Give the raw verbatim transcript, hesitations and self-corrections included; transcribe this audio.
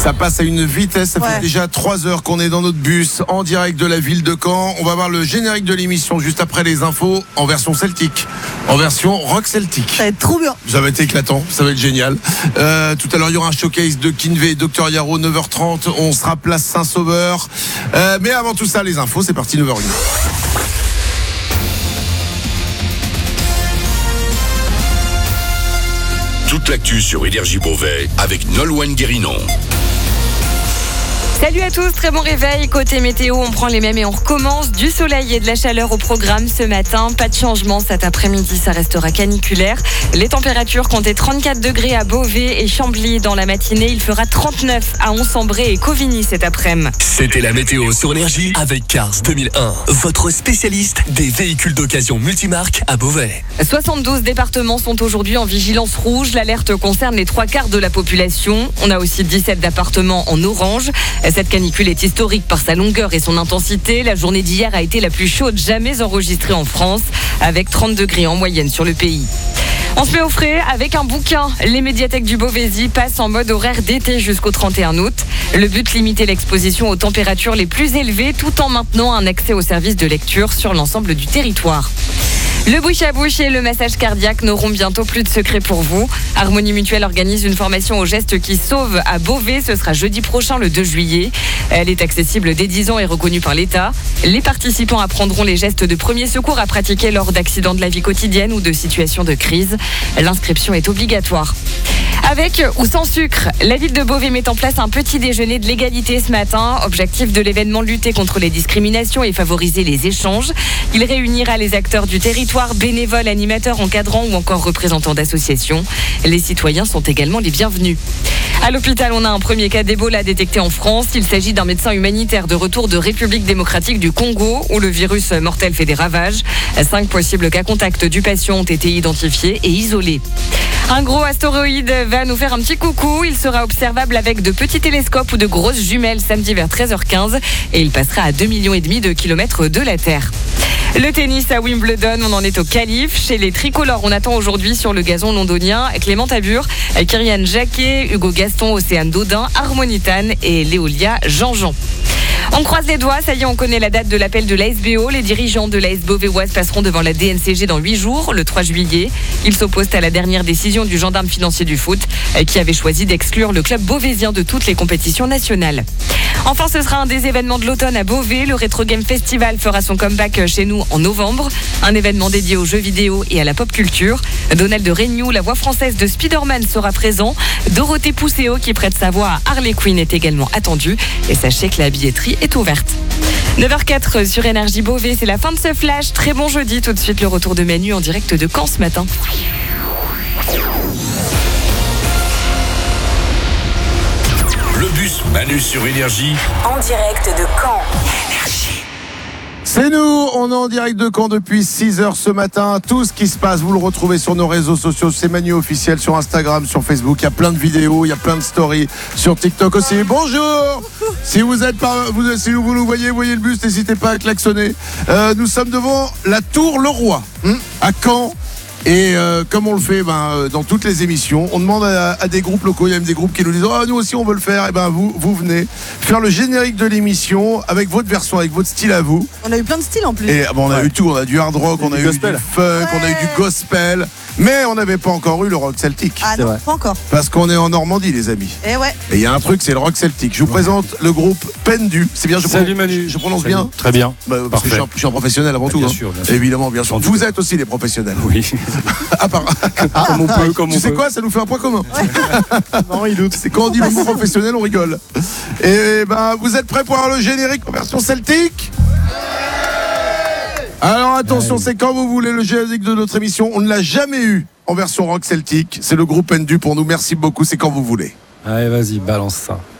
Ça passe à une vitesse, ça Ouais. fait déjà trois heures qu'on est dans notre bus en direct de la ville de Caen. On va voir le générique de l'émission juste après les infos en version celtique, en version rock celtique. Ça va être trop bien. Ça va être éclatant, ça va être génial. Euh, tout à l'heure, il y aura un showcase de Kinvey et Docteur Yaro, neuf heures trente. On sera place Saint-Sauveur. Euh, mais avant tout ça, les infos, c'est parti, neuf heures une. Toute l'actu sur Énergie Beauvais avec Nolwenn Guérinon. Salut à tous, très bon réveil. Côté météo, on prend les mêmes et on recommence. Du soleil et de la chaleur au programme ce matin. Pas de changement cet après-midi, ça restera caniculaire. Les températures comptaient trente-quatre degrés à Beauvais et Chambly dans la matinée. Il fera trente-neuf à Onsambré et Covigny cet après-midi. C'était la météo sur Énergie avec Cars deux mille un, votre spécialiste des véhicules d'occasion multimarque à Beauvais. soixante-douze départements sont aujourd'hui en vigilance rouge. L'alerte concerne les trois quarts de la population. On a aussi dix-sept départements en orange. Cette canicule est historique par sa longueur et son intensité. La journée d'hier a été la plus chaude jamais enregistrée en France, avec trente degrés en moyenne sur le pays. On se met au frais avec un bouquin. Les médiathèques du Beauvaisis passent en mode horaire d'été jusqu'au trente et un août. Le but, limiter l'exposition aux températures les plus élevées tout en maintenant un accès aux services de lecture sur l'ensemble du territoire. Le bouche à bouche et le massage cardiaque n'auront bientôt plus de secret pour vous. Harmonie Mutuelle organise une formation aux gestes qui sauvent à Beauvais. Ce sera jeudi prochain, le deux juillet. Elle est accessible dès dix ans et reconnue par l'État. Les participants apprendront les gestes de premier secours à pratiquer lors d'accidents de la vie quotidienne ou de situations de crise. L'inscription est obligatoire. Avec ou sans sucre, la ville de Beauvais met en place un petit déjeuner de l'égalité ce matin. Objectif de l'événement, lutter contre les discriminations et favoriser les échanges. Il réunira les acteurs du territoire, bénévoles, animateurs, encadrants ou encore représentants d'associations. Les citoyens sont également les bienvenus. À l'hôpital, on a un premier cas d'Ebola détecté en France. Il s'agit d'un médecin humanitaire de retour de République démocratique du Congo où le virus mortel fait des ravages. Cinq possibles cas contacts du patient ont été identifiés et isolés. Un gros astéroïde va nous faire un petit coucou. Il sera observable avec de petits télescopes ou de grosses jumelles samedi vers treize heures quinze et il passera à deux virgule cinq millions de kilomètres de la Terre. Le tennis à Wimbledon, on en est au qualif. Chez les tricolores, on attend aujourd'hui sur le gazon londonien Clément Tabur, Kyrian Jacquet, Hugo Gaston, Océane Dodin, Harmonitane et Léolia Jean-Jean. On croise les doigts, ça y est, on connaît la date de l'appel de l'A S B O. Les dirigeants de l'A S Beauvaisoise passeront devant la D N C G dans huit jours, le trois juillet. Ils s'opposent à la dernière décision du gendarme financier du foot qui avait choisi d'exclure le club beauvaisien de toutes les compétitions nationales. Enfin, ce sera un des événements de l'automne à Beauvais. Le Retro Game Festival fera son comeback chez nous en novembre. Un événement dédié aux jeux vidéo et à la pop culture. Donald Reignoux, la voix française de Spider-Man, sera présent. Dorothée Pousseau, qui prête sa voix à Harley Quinn, est également attendue. Et sachez que la billetterie est ouverte. neuf heures quatre sur Énergie Beauvais, c'est la fin de ce flash. Très bon jeudi, tout de suite le retour de Manu en direct de Caen ce matin. Le bus Manu sur Énergie. En direct de Caen. C'est nous, on est en direct de Caen depuis six heures ce matin. Tout ce qui se passe, vous le retrouvez sur nos réseaux sociaux. C'est Manu officiel sur Instagram, sur Facebook. Il y a plein de vidéos, il y a plein de stories sur TikTok aussi. Bonjour. Si vous êtes pas, vous, si vous nous voyez, voyez le bus, n'hésitez pas à klaxonner. Euh, nous sommes devant la Tour Leroy, hein, à Caen. Et euh, comme on le fait ben, dans toutes les émissions, on demande à, à des groupes locaux, il y a même des groupes qui nous disent « Oh, nous aussi on veut le faire », et ben vous, vous venez faire le générique de l'émission avec votre version, avec votre style à vous. On a eu plein de styles en plus. Et bon, on a Ouais. eu tout, on a du hard rock, on a eu gospel. du funk, on a eu du gospel, mais on n'avait pas encore eu le rock celtique. Ah C'est non, vrai. pas encore. Parce qu'on est en Normandie, les amis. Eh ouais. Et il y a un truc, c'est le rock celtique. Je vous présente le groupe Pendu. C'est bien, je Salut prononce, Manu. je prononce Salut. bien. Très bien. Bah, parce que je suis, un, je suis un professionnel avant Ah, tout. bien hein. sûr, bien sûr. Évidemment, bien sûr. Sans Vous doute. êtes aussi des professionnels. Oui. À part. Comme on peut, comme Tu on sais peut. quoi, ça nous fait un point commun. Non, il doute. C'est quand on dit le mot professionnel, on rigole. Et ben, vous êtes prêts pour avoir le générique en version celtique ? Alors attention, c'est quand vous voulez le générique de notre émission. On ne l'a jamais eu en version rock celtique. C'est le groupe Pendu pour nous. Merci beaucoup, c'est quand vous voulez. Allez, vas-y, balance ça.